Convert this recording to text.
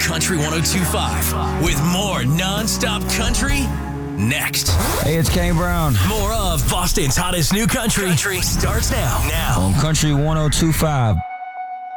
Country 102.5 with more non-stop country next. Hey, it's Kane Brown. More of Boston's hottest new country starts now. On Country 102.5.